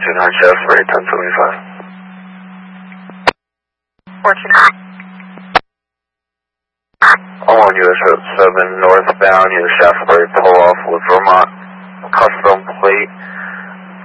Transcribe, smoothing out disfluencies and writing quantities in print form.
429 Shaftesbury, 1075. 429. All on US Route 7 northbound, US Shaftesbury, pull off with Vermont custom plate